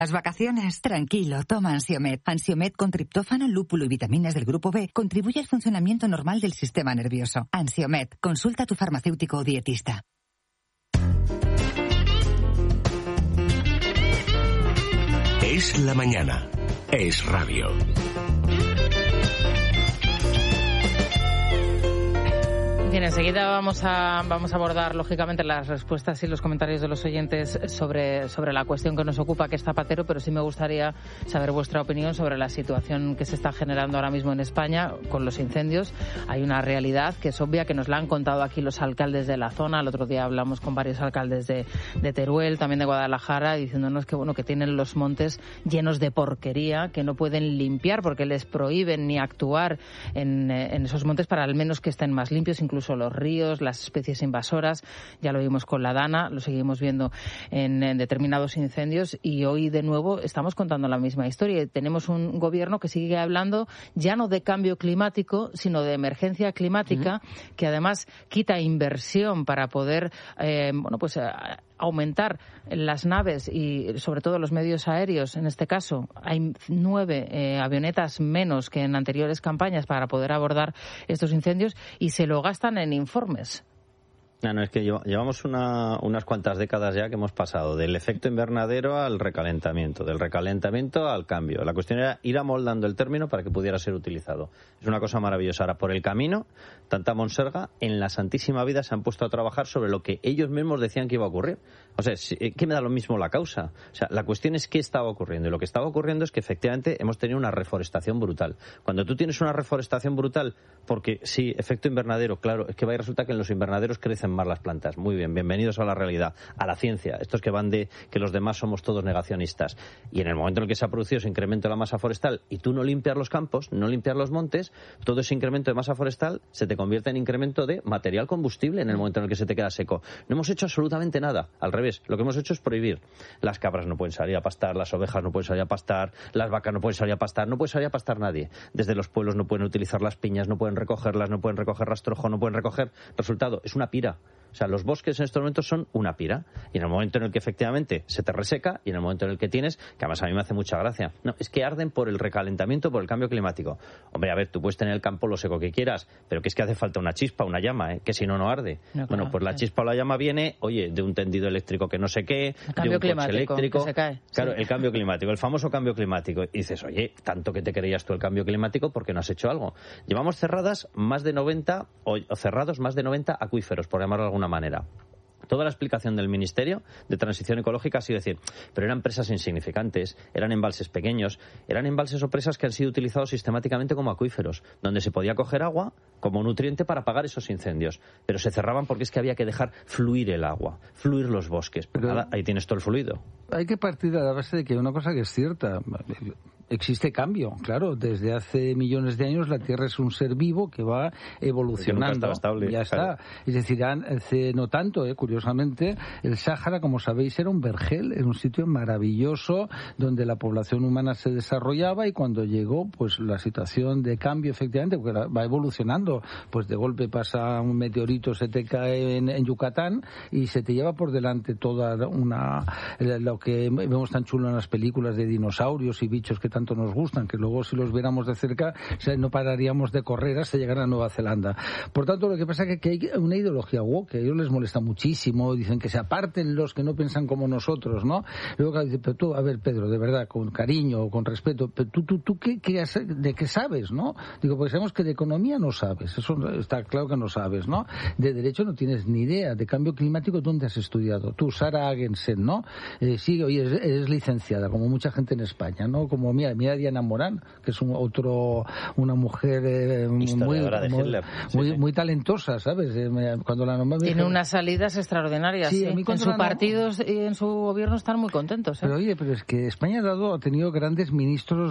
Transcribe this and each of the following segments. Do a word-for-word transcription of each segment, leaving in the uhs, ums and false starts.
Las vacaciones, tranquilo, toma Ansiomed. Ansiomed con triptófano, lúpulo y vitaminas del grupo B contribuye al funcionamiento normal del sistema nervioso. Ansiomed, consulta a tu farmacéutico o dietista. Es la mañana. Es radio. Bien, enseguida vamos a vamos a abordar, lógicamente, las respuestas y los comentarios de los oyentes sobre, sobre la cuestión que nos ocupa, que es Zapatero, pero sí me gustaría saber vuestra opinión sobre la situación que se está generando ahora mismo en España con los incendios. Hay una realidad que es obvia, que nos la han contado aquí los alcaldes de la zona. El otro día hablamos con varios alcaldes de, de Teruel, también de Guadalajara, diciéndonos que, bueno, que tienen los montes llenos de porquería, que no pueden limpiar porque les prohíben ni actuar en, en esos montes para al menos que estén más limpios, incluso los ríos, las especies invasoras. Ya lo vimos con la Dana, lo seguimos viendo en, en determinados incendios, y hoy de nuevo estamos contando la misma historia. Tenemos un gobierno que sigue hablando ya no de cambio climático, sino de emergencia climática, uh-huh. que además quita inversión para poder eh, bueno, pues eh, aumentar las naves y sobre todo los medios aéreos. En este caso hay nueve eh, avionetas menos que en anteriores campañas para poder abordar estos incendios, y se lo gastan en informes. No, no, es que llevamos una, unas cuantas décadas ya que hemos pasado del efecto invernadero al recalentamiento, del recalentamiento al cambio. La cuestión era ir amoldando el término para que pudiera ser utilizado. Es una cosa maravillosa. Ahora, por el camino, tanta monserga, en la santísima vida se han puesto a trabajar sobre lo que ellos mismos decían que iba a ocurrir. O sea, ¿qué me da lo mismo la causa? O sea, la cuestión es qué estaba ocurriendo. Y lo que estaba ocurriendo es que efectivamente hemos tenido una reforestación brutal. Cuando tú tienes una reforestación brutal, porque sí, efecto invernadero, claro, es que va y resulta que en los invernaderos crecen más las plantas. Muy bien, bienvenidos a la realidad, a la ciencia. Estos que van de que los demás somos todos negacionistas. Y en el momento en el que se ha producido ese incremento de la masa forestal y tú no limpias los campos, no limpias los montes, todo ese incremento de masa forestal se te convierte en incremento de material combustible en el momento en el que se te queda seco. No hemos hecho absolutamente nada. Al revés, lo que hemos hecho es prohibir. Las cabras no pueden salir a pastar, las ovejas no pueden salir a pastar, las vacas no pueden salir a pastar, no puede salir a pastar nadie. Desde los pueblos no pueden utilizar las piñas, no pueden recogerlas, no pueden recoger rastrojo, no pueden recoger. Resultado, es una pira. O sea, los bosques en estos momentos son una pira. Y en el momento en el que efectivamente se te reseca, y en el momento en el que tienes, que además a mí me hace mucha gracia, no, es que arden por el recalentamiento, por el cambio climático. Hombre, a ver, tú puedes tener el campo lo seco que quieras, pero que es que hace falta una chispa, una llama, ¿eh? Que si no, no arde. No, bueno, pues la chispa o la llama viene, oye, de un tendido eléctrico que no sé qué, el cambio de un coche eléctrico. Que se cae. Claro, sí. El cambio climático, el famoso cambio climático. Y dices, oye, tanto que te creías tú el cambio climático, ¿por qué no has hecho algo? Llevamos cerradas más de noventa, o, o cerrados más de noventa acuíferos, por llamarlo de alguna manera. Toda la explicación del Ministerio de Transición Ecológica ha sido decir, pero eran presas insignificantes, eran embalses pequeños, eran embalses o presas que han sido utilizados sistemáticamente como acuíferos, donde se podía coger agua como nutriente para apagar esos incendios, pero se cerraban porque es que había que dejar fluir el agua, fluir los bosques. Pues nada, ahí tienes todo el fluido. Hay que partir de la base de que hay una cosa que es cierta. Existe cambio, claro. Desde hace millones de años la Tierra es un ser vivo que va evolucionando. Nunca estaba estable, ya claro. está. Es decir, hace no tanto, eh, curiosamente, el Sáhara, como sabéis, era un vergel, era un sitio maravilloso donde la población humana se desarrollaba, y cuando llegó, pues la situación de cambio, efectivamente, porque va evolucionando, pues de golpe pasa un meteorito, se te cae en, en Yucatán y se te lleva por delante toda una lo que vemos tan chulo en las películas de dinosaurios y bichos que tanto nos gustan, que luego si los viéramos de cerca no pararíamos de correr hasta llegar a Nueva Zelanda. Por tanto, lo que pasa es que hay una ideología woke que a ellos les molesta muchísimo, dicen que se aparten los que no piensan como nosotros, ¿no? Luego dice, pero tú, a ver, Pedro, de verdad, con cariño, con respeto, pero tú, tú, tú ¿qué, qué, ¿de qué sabes, no? Digo, porque sabemos que de economía no sabes, eso está claro que no sabes, ¿no? De derecho no tienes ni idea, de cambio climático, ¿dónde has estudiado? Tú, Sara Agensen, ¿no? Eh, sí, oye, eres, eres licenciada, como mucha gente en España, ¿no? Como, mira, mira Diana Morán, que es un otro, una mujer eh, muy, muy, Hitler. muy, sí, sí. muy talentosa, ¿sabes? Eh, cuando la nombré, Tiene dije, unas salidas extraordinarias, sí, sí. A mí En su la, partido y en su gobierno están muy contentos, ¿eh? Pero oye, pero es que España ha dado, ha tenido grandes ministros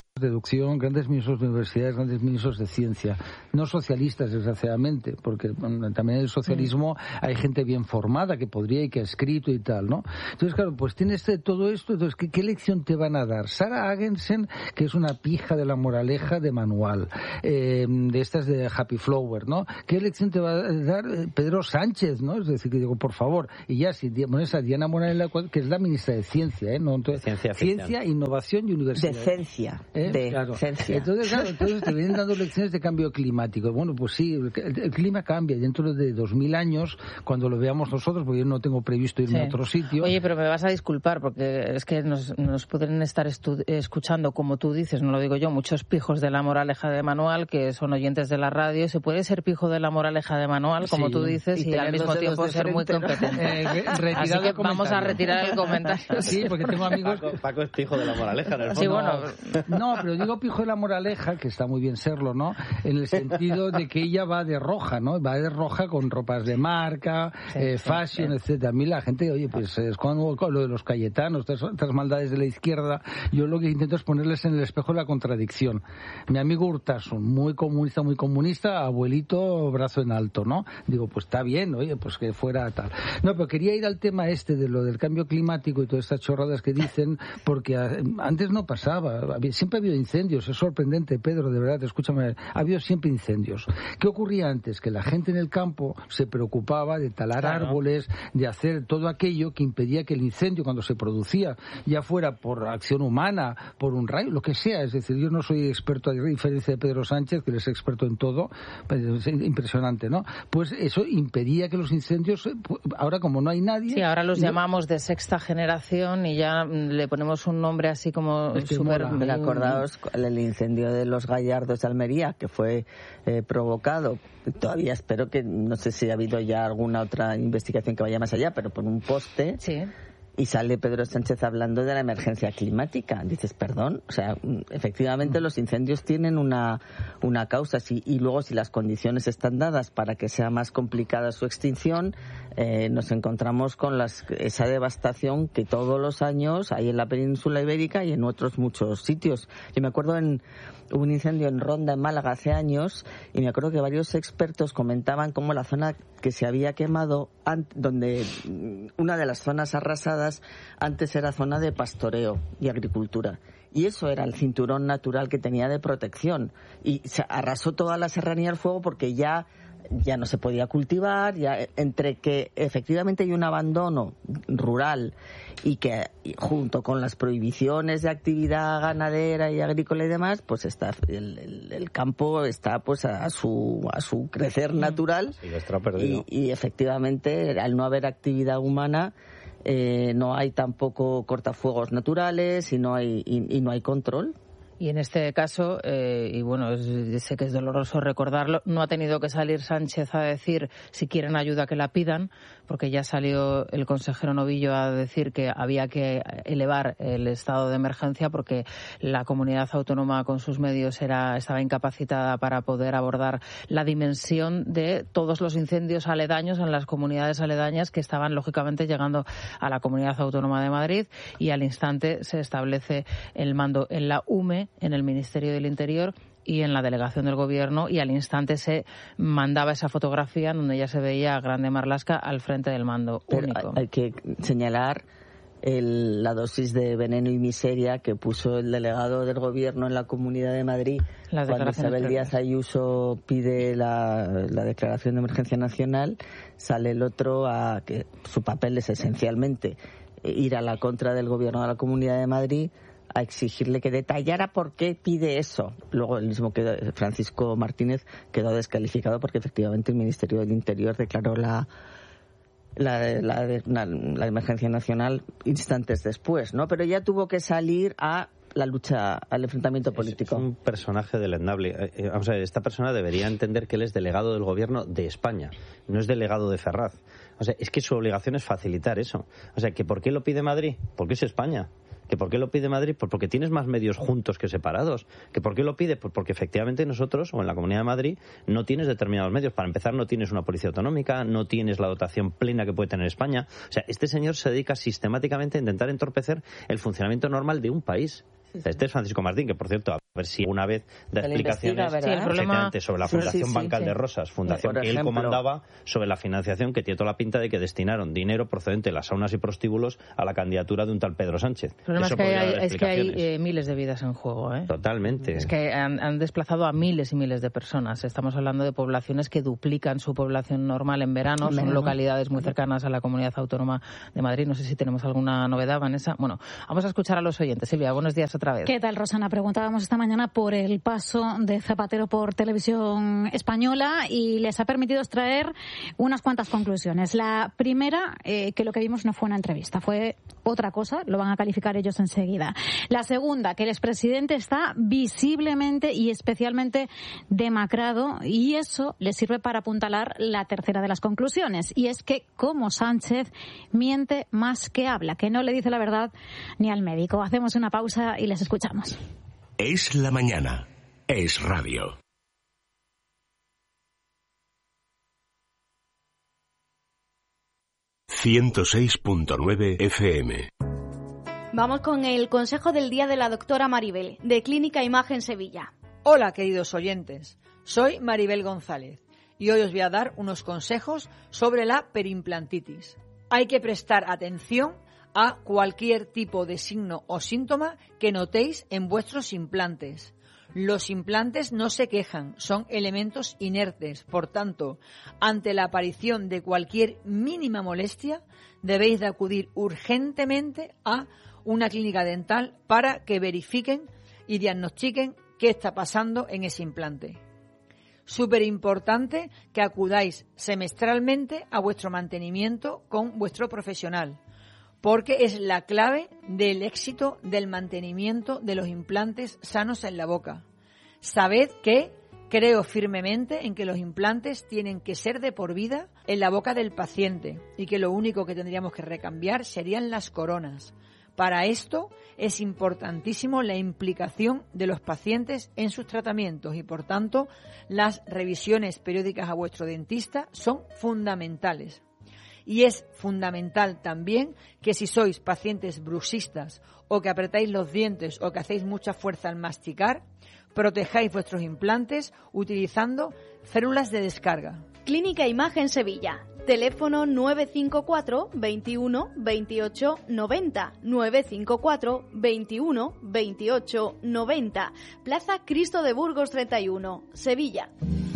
de educación, grandes ministros de universidades, grandes ministros de ciencia, no socialistas desgraciadamente, porque también en el socialismo hay gente bien formada que podría y que ha escrito y tal, ¿no? Entonces, claro, pues tienes todo esto, entonces, ¿qué, qué lección te van a dar? Sarah Agensen, que es una pija de la moraleja de manual, eh, de estas de Happy Flower, ¿no? ¿Qué lección te va a dar Pedro Sánchez, ¿no? Es decir, que digo, por favor, y ya si pones a Diana Morales, que es la ministra de Ciencia, ¿eh? No, entonces, ciencia, ciencia, innovación y universidad. De ciencia. ¿Eh? De claro. ciencia. Entonces, claro, entonces te vienen dando lecciones de cambio climático. Bueno, pues sí, el, el clima cambia. Dentro de dos mil años, cuando lo veamos nosotros, porque yo no tengo previsto irme sí. a otro sitio. Oye, pero me vas a disculpar, porque es que nos, nos pueden estar estu- escuchando, como tú dices, no lo digo yo, muchos pijos de la moraleja de manual, que son oyentes de la radio. Se puede ser pijo de la moraleja de manual, como sí, tú dices, y, y al mismo tiempo ser muy competente. Eh, Así que vamos a retirar el comentario. Sí, porque tengo amigos... Paco, Paco es pijo de la moraleja, en el fondo. Sí, bueno. No, pero digo pijo de la moraleja, que está muy bien serlo, ¿no? En el sentido de que ella va de roja, ¿no? Va de roja con ropas de marca, sí, eh, fashion, sí, etcétera. A mí la gente, oye, pues es como lo de los Cayetanos, otras, otras maldades de la izquierda. Yo lo que intento es ponerles en el espejo la contradicción. Mi amigo Urtasun, muy comunista, muy comunista, abuelito, brazo en alto, ¿no? Digo, pues está bien, oye, pues que fuera tal. No, pero quería ir al tema este de lo del cambio climático y todas estas chorradas que dicen, porque antes no pasaba. Siempre ha habido incendios, es sorprendente, Pedro, de verdad, escúchame, ha habido siempre incendios. ¿Qué ocurría antes? Que la gente en el campo se preocupaba de talar claro. árboles, de hacer todo aquello que impedía que el incendio, cuando se producía, ya fuera por acción humana, por un rayo, lo que sea. Es decir, yo no soy experto, a diferencia de Pedro Sánchez, que es experto en todo, es impresionante, ¿no? Pues eso impedía que los incendios, ahora como no hay nadie... Sí, ahora los yo... llamamos de sexta generación y ya le ponemos un nombre así como es que súper... Acordaos el incendio de los Gallardos de Almería, que fue eh, provocado, todavía espero que, no sé si ha habido ya alguna otra investigación que vaya más allá, pero por un poste... Sí. Y sale Pedro Sánchez hablando de la emergencia climática. Dices, perdón, o sea, efectivamente los incendios tienen una, una causa sí, y luego si las condiciones están dadas para que sea más complicada su extinción, eh, nos encontramos con las, esa devastación que todos los años hay en la península ibérica y en otros muchos sitios. Yo me acuerdo en hubo un incendio en Ronda, en Málaga, hace años, y me acuerdo que varios expertos comentaban cómo la zona que se había quemado, donde una de las zonas arrasadas antes era zona de pastoreo y agricultura. Y eso era el cinturón natural que tenía de protección. Y se arrasó toda la serranía al fuego porque ya... ya no se podía cultivar, ya entre que efectivamente hay un abandono rural y que junto con las prohibiciones de actividad ganadera y agrícola y demás, pues está el, el, el campo está pues a su a su crecer natural sí, está perdido. Y, y efectivamente al no haber actividad humana eh, no hay tampoco cortafuegos naturales y no hay y, y no hay control. Y en este caso, eh, y bueno, es, sé que es doloroso recordarlo, no ha tenido que salir Sánchez a decir si quieren ayuda que la pidan, porque ya salió el consejero Novillo a decir que había que elevar el estado de emergencia porque la comunidad autónoma con sus medios era estaba incapacitada para poder abordar la dimensión de todos los incendios aledaños en las comunidades aledañas que estaban lógicamente llegando a la Comunidad Autónoma de Madrid, y al instante se establece el mando en la U M E, en el Ministerio del Interior y en la delegación del Gobierno, y al instante se mandaba esa fotografía donde ya se veía a Grande Marlaska al frente del mando Pero único. Hay que señalar el, la dosis de veneno y miseria que puso el delegado del Gobierno en la Comunidad de Madrid cuando Isabel Díaz Ayuso pide la, la declaración de emergencia nacional. Sale el otro a que su papel es esencialmente ir a la contra del Gobierno de la Comunidad de Madrid, a exigirle que detallara por qué pide eso. Luego el mismo quedó, Francisco Martínez quedó descalificado porque efectivamente el Ministerio del Interior declaró la la, la, la, la emergencia nacional instantes después, ¿no? Pero ya tuvo que salir a la lucha, al enfrentamiento político. Es un personaje deleznable. Eh, vamos a ver, esta persona debería entender que él es delegado del Gobierno de España, no es delegado de Ferraz. O sea, es que su obligación es facilitar eso. O sea, ¿que por qué lo pide Madrid? Porque es España. ¿Que por qué lo pide Madrid? Pues porque tienes más medios juntos que separados. ¿Que por qué lo pide? Pues porque efectivamente nosotros, o en la Comunidad de Madrid, no tienes determinados medios. Para empezar, no tienes una policía autonómica, no tienes la dotación plena que puede tener España. O sea, este señor se dedica sistemáticamente a intentar entorpecer el funcionamiento normal de un país. Este es Francisco Martín, que por cierto, a ver si una vez da Se explicaciones investiga, ¿verdad? Sí, el problema... sobre la Sí, Fundación sí, sí, Bancal sí. de Rosas, fundación Por que él ejemplo. comandaba, sobre la financiación que tiene toda la pinta de que destinaron dinero procedente de las saunas y prostíbulos a la candidatura de un tal Pedro Sánchez. El problema Eso es que podría hay, dar es que hay explicaciones. eh, miles de vidas en juego, ¿eh? Totalmente. Es que han, han desplazado a miles y miles de personas. Estamos hablando de poblaciones que duplican su población normal en verano. Son Verano. localidades muy cercanas a la Comunidad Autónoma de Madrid. No sé si tenemos alguna novedad, Vanessa. Bueno, vamos a escuchar a los oyentes. Silvia, buenos días otra vez. ¿Qué tal, Rosana? Preguntábamos esta mañana por el paso de Zapatero por Televisión Española y les ha permitido extraer unas cuantas conclusiones. La primera, eh, que lo que vimos no fue una entrevista, fue otra cosa, lo van a calificar ellos enseguida. La segunda, que el expresidente está visiblemente y especialmente demacrado y eso le sirve para apuntalar la tercera de las conclusiones, y es que como Sánchez miente más que habla, que no le dice la verdad ni al médico. Hacemos una pausa y les escuchamos. Es la mañana. Es radio. ciento seis punto nueve F M. Vamos con el consejo del día de la doctora Maribel, de Clínica Imagen Sevilla. Hola, queridos oyentes. Soy Maribel González y hoy os voy a dar unos consejos sobre la perimplantitis. Hay que prestar atención a cualquier tipo de signo o síntoma que notéis en vuestros implantes. Los implantes no se quejan, son elementos inertes. Por tanto, ante la aparición de cualquier mínima molestia, debéis de acudir urgentemente a una clínica dental para que verifiquen y diagnostiquen qué está pasando en ese implante. Súper importante que acudáis semestralmente a vuestro mantenimiento con vuestro profesional, porque es la clave del éxito del mantenimiento de los implantes sanos en la boca. Sabed que creo firmemente en que los implantes tienen que ser de por vida en la boca del paciente y que lo único que tendríamos que recambiar serían las coronas. Para esto es importantísimo la implicación de los pacientes en sus tratamientos y, por tanto, las revisiones periódicas a vuestro dentista son fundamentales. Y es fundamental también que si sois pacientes bruxistas o que apretáis los dientes o que hacéis mucha fuerza al masticar, protejáis vuestros implantes utilizando células de descarga. Clínica Imagen Sevilla. Teléfono nueve cinco cuatro, veintiuno, veintiocho, noventa. nueve cinco cuatro, veintiuno, veintiocho, noventa. Plaza Cristo de Burgos treinta y uno, Sevilla.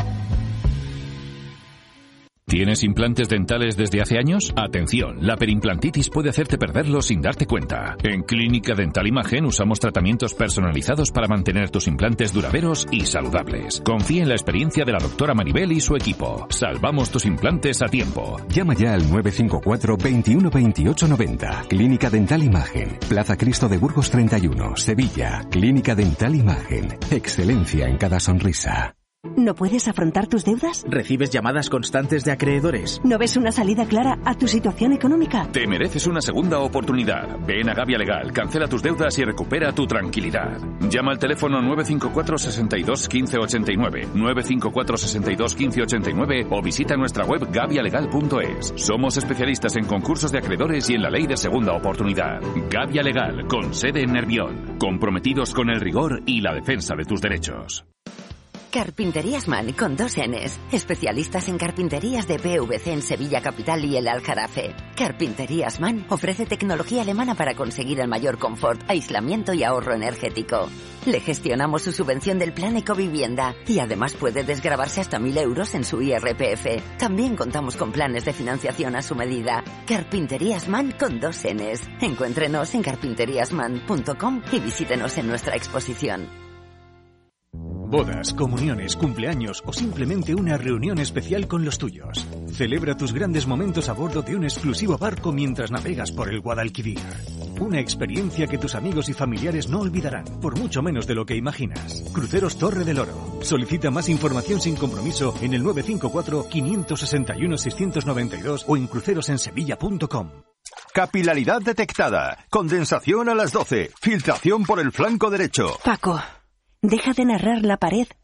¿Tienes implantes dentales desde hace años? Atención, la perimplantitis puede hacerte perderlos sin darte cuenta. En Clínica Dental Imagen usamos tratamientos personalizados para mantener tus implantes duraderos y saludables. Confía en la experiencia de la doctora Maribel y su equipo. Salvamos tus implantes a tiempo. Llama ya al nueve cinco cuatro, veintiuno, veintiocho, noventa. Clínica Dental Imagen. Plaza Cristo de Burgos treinta y uno, Sevilla. Clínica Dental Imagen. Excelencia en cada sonrisa. ¿No puedes afrontar tus deudas? ¿Recibes llamadas constantes de acreedores? ¿No ves una salida clara a tu situación económica? Te mereces una segunda oportunidad. Ven a Gavia Legal, cancela tus deudas y recupera tu tranquilidad. Llama al teléfono nueve cinco cuatro, sesenta y dos, quince ochenta y nueve, nueve cinco cuatro, sesenta y dos, quince ochenta y nueve o visita nuestra web gavia legal punto es. Somos especialistas en concursos de acreedores y en la ley de segunda oportunidad. Gavia Legal, con sede en Nervión. Comprometidos con el rigor y la defensa de tus derechos. Carpinterías Man, con dos Ns. Especialistas en carpinterías de P V C en Sevilla Capital y el Aljarafe. Carpinterías Man ofrece tecnología alemana para conseguir el mayor confort, aislamiento y ahorro energético. Le gestionamos su subvención del Plan Ecovivienda y además puede desgravarse hasta mil euros en su I R P F. También contamos con planes de financiación a su medida. Carpinterías Man con dos Ns. Encuéntrenos en carpinterías man punto com y visítenos en nuestra exposición. Bodas, comuniones, cumpleaños o simplemente una reunión especial con los tuyos. Celebra tus grandes momentos a bordo de un exclusivo barco mientras navegas por el Guadalquivir. Una experiencia que tus amigos y familiares no olvidarán, por mucho menos de lo que imaginas. Cruceros Torre del Oro. Solicita más información sin compromiso en el nueve cinco cuatro, cinco seis uno, seis nueve dos o en crucerosensevilla punto com. Capilaridad detectada. Condensación a las doce. Filtración por el flanco derecho. Paco, deja de narrar la pared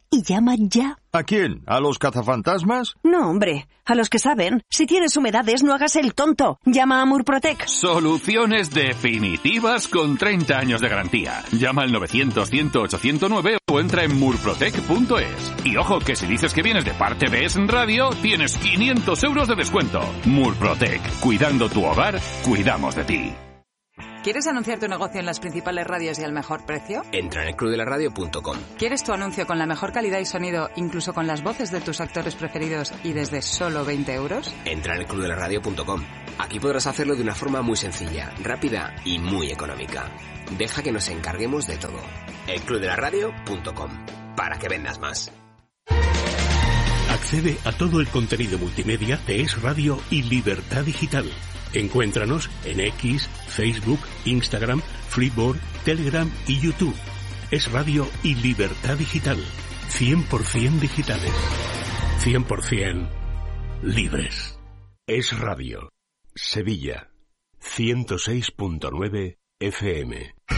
y llama ya. ¿A quién? ¿A los cazafantasmas? No, hombre, a los que saben. Si tienes humedades, no hagas el tonto. Llama a Murprotec. Soluciones definitivas con treinta años de garantía. Llama al novecientos, cien, ochocientos nueve o entra en murprotec punto es. Y ojo, que si dices que vienes de parte de Es Radio, tienes quinientos euros de descuento. Murprotec. Cuidando tu hogar, cuidamos de ti. ¿Quieres anunciar tu negocio en las principales radios y al mejor precio? Entra en el club de la radio punto com. ¿Quieres tu anuncio con la mejor calidad y sonido, incluso con las voces de tus actores preferidos y desde solo veinte euros? Entra en el club de la radio punto com. Aquí podrás hacerlo de una forma muy sencilla, rápida y muy económica. Deja que nos encarguemos de todo. el club de la radio punto com. Para que vendas más. Accede a todo el contenido multimedia de Es Radio y Libertad Digital. Encuéntranos en X, Facebook, Instagram, Flipboard, Telegram y YouTube. Es Radio y Libertad Digital. cien por ciento digitales. cien por ciento libres. Es Radio. Sevilla. ciento seis punto nueve F M.